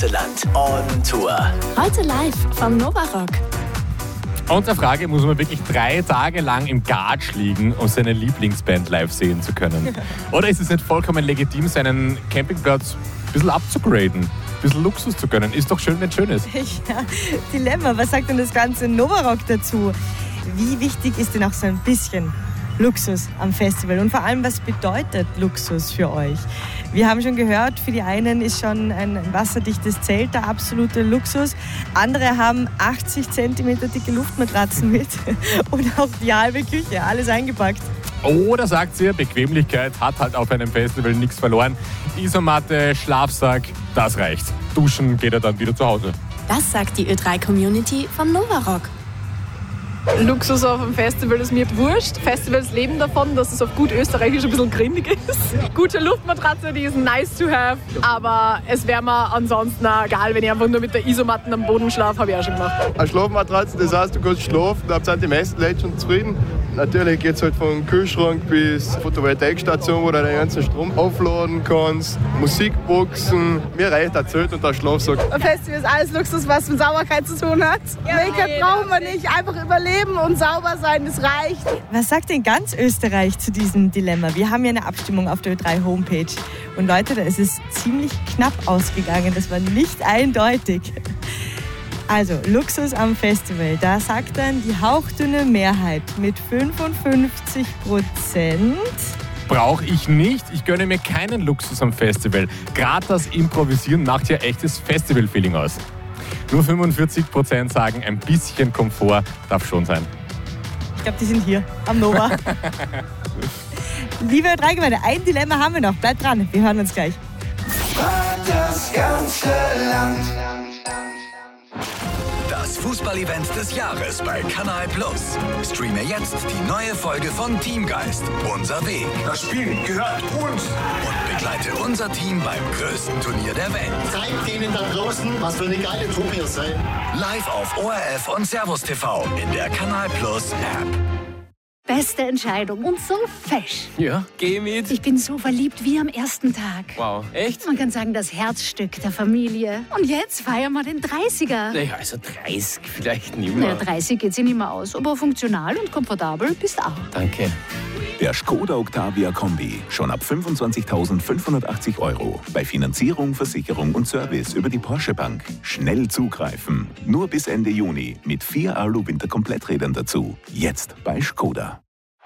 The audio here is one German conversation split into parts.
ganze Land on Tour. Heute live vom Novarock. Unter Frage, muss man wirklich 3 Tage lang im Gatsch liegen, um seine Lieblingsband live sehen zu können? Oder ist es nicht vollkommen legitim, seinen Campingplatz ein bisschen abzugraden? Ein bisschen Luxus zu gönnen? Ist doch schön, wenn es schön ist. Ja, Dilemma, was sagt denn das ganze Novarock dazu? Wie wichtig ist denn auch so ein bisschen Luxus am Festival? Und vor allem, was bedeutet Luxus für euch? Wir haben schon gehört, für die einen ist schon ein wasserdichtes Zelt der absolute Luxus. Andere haben 80 cm dicke Luftmatratzen mit und auch die halbe Küche, alles eingepackt. Oder sagt sie, Bequemlichkeit hat halt auf einem Festival nichts verloren. Isomatte, Schlafsack, das reicht. Duschen geht er dann wieder zu Hause. Das sagt die Ö3-Community vom Novarock. Luxus auf einem Festival ist mir wurscht. Festivals leben davon, dass es auf gut österreichisch ein bisschen grindig ist. Gute Luftmatratze, die ist nice to have. Aber es wäre mir ansonsten auch egal, wenn ich einfach nur mit der Isomatten am Boden schlafe, habe ich auch schon gemacht. Eine Schlafmatratze, das heißt, du kannst schlafen, da sind die meisten Leute schon zufrieden. Natürlich geht es halt vom Kühlschrank bis Photovoltaikstation, wo du den ganzen Strom aufladen kannst. Musikboxen, mir reicht ein Zelt und ein Schlafsack. Ein Festival ist alles Luxus, was mit Sauberkeit zu tun hat. Make-up brauchen wir nicht, einfach überleben und sauber sein, das reicht. Was sagt denn ganz Österreich zu diesem Dilemma? Wir haben ja eine Abstimmung auf der Ö3-Homepage. Und Leute, da ist es ziemlich knapp ausgegangen. Das war nicht eindeutig. Also, Luxus am Festival. Da sagt dann die hauchdünne Mehrheit mit 55%. Brauche ich nicht. Ich gönne mir keinen Luxus am Festival. Gerade das Improvisieren macht ja echtes Festival-Feeling aus. Nur 45% sagen, ein bisschen Komfort darf schon sein. Ich glaube, die sind hier am Nova. Liebe Ö3-Gemeinde, ein Dilemma haben wir noch. Bleibt dran, wir hören uns gleich. Das ganze Land. Das Fußballevent des Jahres bei Kanal Plus. Streame jetzt die neue Folge von Teamgeist, Unser Weg. Das Spiel gehört uns. Und begleite unser Team beim größten Turnier der Welt. Zeigt denen da draußen, was für eine geile Truppe ihr seid. Live auf ORF und Servus TV in der Kanal Plus App. Beste Entscheidung und so fesch. Ja, geh mit. Ich bin so verliebt wie am ersten Tag. Wow, echt? Man kann sagen, das Herzstück der Familie. Und jetzt feiern wir den 30er. Naja, also 30 vielleicht nicht Na, mehr. 30 geht sich nicht mehr aus, aber funktional und komfortabel bist auch. Danke. Der Skoda Octavia Kombi. Schon ab 25.580 €. Bei Finanzierung, Versicherung und Service über die Porsche Bank. Schnell zugreifen. Nur bis Ende Juni. Mit 4 Alu-Winter-Kompletträdern dazu. Jetzt bei Skoda.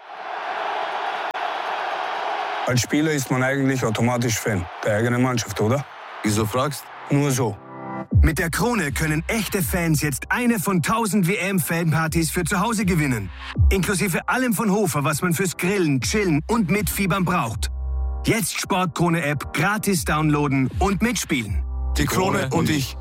Als Spieler ist man eigentlich automatisch Fan der eigenen Mannschaft, oder? Wieso fragst? Nur so. Mit der Krone können echte Fans jetzt eine von 1000 WM-Fanpartys für zu Hause gewinnen. Inklusive allem von Hofer, was man fürs Grillen, Chillen und Mitfiebern braucht. Jetzt Sportkrone-App gratis downloaden und mitspielen. Die Krone und ich.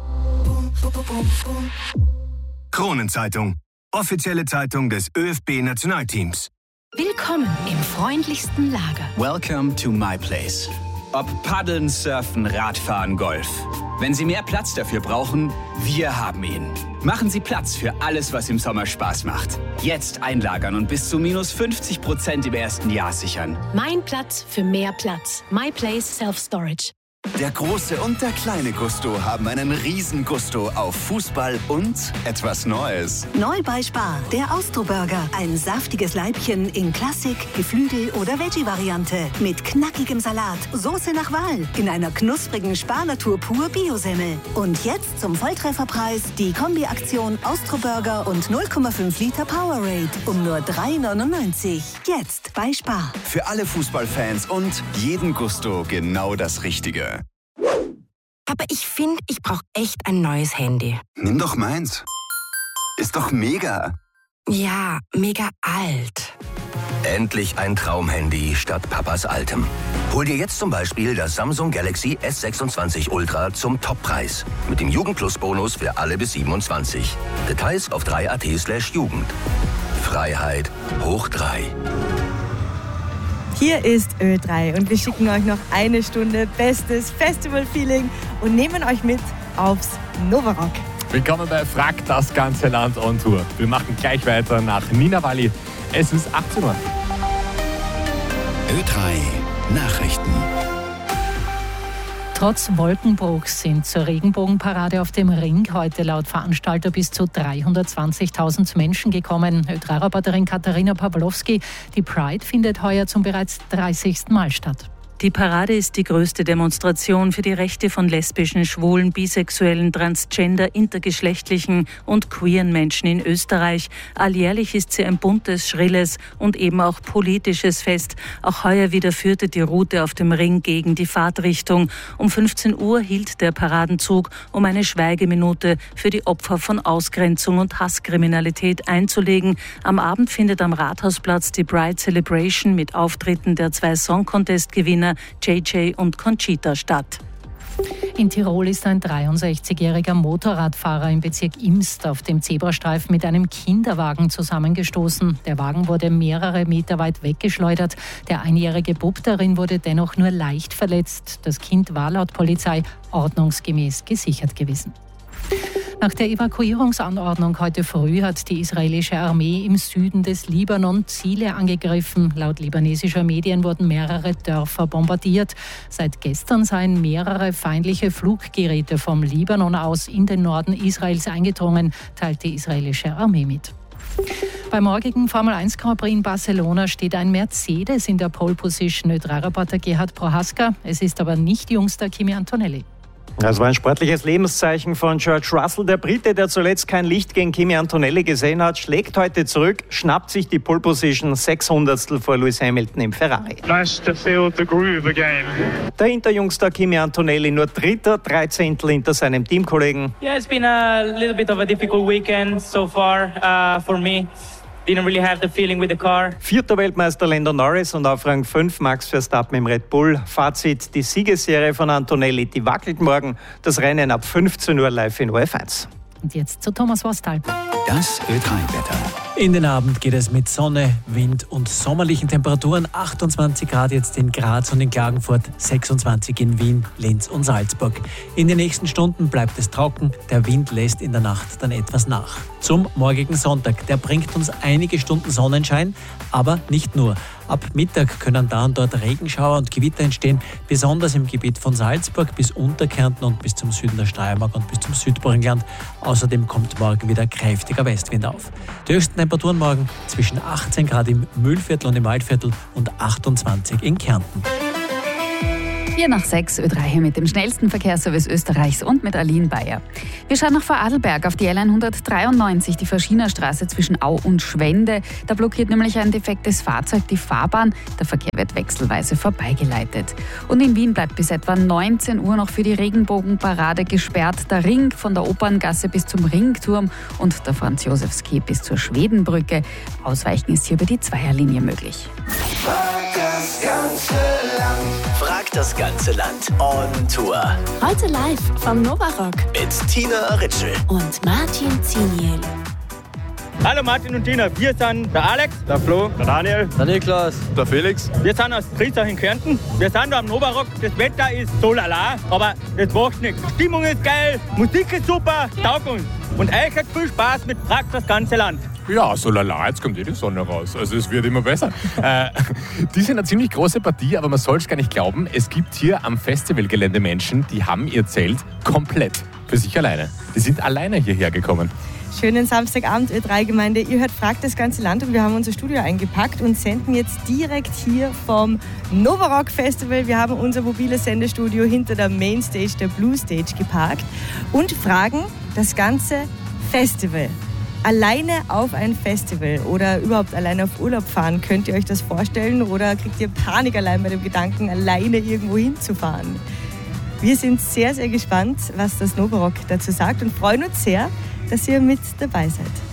Kronenzeitung. Offizielle Zeitung des ÖFB-Nationalteams. Willkommen im freundlichsten Lager. Welcome to my place. Ob Paddeln, Surfen, Radfahren, Golf. Wenn Sie mehr Platz dafür brauchen, wir haben ihn. Machen Sie Platz für alles, was im Sommer Spaß macht. Jetzt einlagern und bis zu -50% im ersten Jahr sichern. Mein Platz für mehr Platz. My Place Self-Storage. Der große und der kleine Gusto haben einen riesen Gusto auf Fußball und etwas Neues. Neu bei Spar, der Austro-Burger. Ein saftiges Leibchen in Klassik, Geflügel- oder Veggie-Variante. Mit knackigem Salat, Soße nach Wahl. In einer knusprigen Spar-Natur pur Bio-Semmel. Und jetzt zum Volltrefferpreis die Kombi-Aktion Austro-Burger und 0,5 Liter Powerade. Um nur 3,99. Jetzt bei Spar. Für alle Fußballfans und jeden Gusto genau das Richtige. Aber ich finde, ich brauche echt ein neues Handy. Nimm doch meins. Ist doch mega. Ja, mega alt. Endlich ein Traumhandy statt Papas altem. Hol dir jetzt zum Beispiel das Samsung Galaxy S26 Ultra zum Toppreis. Mit dem Jugend-Plus-Bonus für alle bis 27. Details auf 3.at/Jugend. Freiheit hoch 3. Hier ist Ö3 und wir schicken euch noch eine Stunde bestes Festival-Feeling und nehmen euch mit aufs Novarock. Willkommen bei Frag das ganze Land on Tour. Wir machen gleich weiter nach Nina Walli. Es ist 18 Uhr. Ö3 Nachrichten. Trotz Wolkenbruchs sind zur Regenbogenparade auf dem Ring heute laut Veranstalter bis zu 320.000 Menschen gekommen. Ö3-Reporterin Katharina Pawlowski, die Pride findet heuer zum bereits 30. Mal statt. Die Parade ist die größte Demonstration für die Rechte von lesbischen, schwulen, bisexuellen, transgender, intergeschlechtlichen und queeren Menschen in Österreich. Alljährlich ist sie ein buntes, schrilles und eben auch politisches Fest. Auch heuer wieder führte die Route auf dem Ring gegen die Fahrtrichtung. Um 15 Uhr hielt der Paradenzug, um eine Schweigeminute für die Opfer von Ausgrenzung und Hasskriminalität einzulegen. Am Abend findet am Rathausplatz die Pride Celebration mit Auftritten der 2 Song-Contest-Gewinner JJ und Conchita statt. In Tirol ist ein 63-jähriger Motorradfahrer im Bezirk Imst auf dem Zebrastreifen mit einem Kinderwagen zusammengestoßen. Der Wagen wurde mehrere Meter weit weggeschleudert. Der einjährige Bub darin wurde dennoch nur leicht verletzt. Das Kind war laut Polizei ordnungsgemäß gesichert gewesen. Nach der Evakuierungsanordnung heute früh hat die israelische Armee im Süden des Libanon Ziele angegriffen. Laut libanesischer Medien wurden mehrere Dörfer bombardiert. Seit gestern seien mehrere feindliche Fluggeräte vom Libanon aus in den Norden Israels eingedrungen, teilt die israelische Armee mit. Beim morgigen Formel-1 Grand Prix in Barcelona steht ein Mercedes in der Pole Position. Ö3-Reporter Gerhard Prohaska. Es ist aber nicht jüngster Kimi Antonelli. Das war ein sportliches Lebenszeichen von George Russell. Der Brite, der zuletzt kein Licht gegen Kimi Antonelli gesehen hat, schlägt heute zurück, schnappt sich die Pole Position 600stel vor Lewis Hamilton im Ferrari. Nice to feel the groove again. Der Hinterjungster Kimi Antonelli nur Dritter, 3 Zehntel hinter seinem Teamkollegen. Yeah, it's been a little bit of a difficult weekend so far for me. Didn't really have the feeling with the car. 4. Weltmeister Lando Norris und auf Rang 5 Max Verstappen im Red Bull. Fazit, die Siegesserie von Antonelli, die wackelt morgen. Das Rennen ab 15 Uhr live in ORF1. Und jetzt zu Thomas Wastal. Das Ö3-Wetter. In den Abend geht es mit Sonne, Wind und sommerlichen Temperaturen. 28 Grad jetzt in Graz und in Klagenfurt, 26 in Wien, Linz und Salzburg. In den nächsten Stunden bleibt es trocken, der Wind lässt in der Nacht dann etwas nach. Zum morgigen Sonntag, der bringt uns einige Stunden Sonnenschein, aber nicht nur. Ab Mittag können da und dort Regenschauer und Gewitter entstehen, besonders im Gebiet von Salzburg bis Unterkärnten und bis zum Süden der Steiermark und bis zum Südburgenland. Außerdem kommt morgen wieder kräftiger Westwind auf. Die höchsten Temperaturen morgen zwischen 18 Grad im Mühlviertel und im Waldviertel und 28 in Kärnten. Hier nach 6 Ö3 hier mit dem schnellsten Verkehrsservice Österreichs und mit Aline Bayer. Wir schauen nach Vorarlberg auf die L193, die Verschienerstraße zwischen Au und Schwende. Da blockiert nämlich ein defektes Fahrzeug die Fahrbahn. Der Verkehr wird wechselweise vorbeigeleitet. Und in Wien bleibt bis etwa 19 Uhr noch für die Regenbogenparade gesperrt. Der Ring von der Operngasse bis zum Ringturm und der Franz-Josefs-Quai bis zur Schwedenbrücke. Ausweichen ist hier über die Zweierlinie möglich. Frag das ganze Land on Tour. Heute live vom Novarock Mit Tina Ritschl und Martin Ziniel. Hallo Martin und Tina, wir sind der Alex, der Flo, der Daniel, der Niklas, der Felix. Wir sind aus Triesach in Kärnten. Wir sind da am Novarock. Das Wetter ist so lala, aber das macht nichts. Die Stimmung ist geil, Musik ist super, taugt uns. Und euch hat viel Spaß mit Frag das ganze Land. Ja, so lala, jetzt kommt die Sonne raus. Also es wird immer besser. Die sind eine ziemlich große Partie, aber man soll es gar nicht glauben. Es gibt hier am Festivalgelände Menschen, die haben ihr Zelt komplett für sich alleine. Die sind alleine hierher gekommen. Schönen Samstagabend, Ö3-Gemeinde. Ihr hört Frag das ganze Land und wir haben unser Studio eingepackt und senden jetzt direkt hier vom Novarock Festival. Wir haben unser mobiles Sendestudio hinter der Mainstage, der Blue Stage, geparkt und fragen das ganze Festival. Alleine auf ein Festival oder überhaupt alleine auf Urlaub fahren, könnt ihr euch das vorstellen oder kriegt ihr Panik allein bei dem Gedanken, alleine irgendwo hinzufahren? Wir sind sehr, sehr gespannt, was das Novarock dazu sagt und freuen uns sehr, dass ihr mit dabei seid.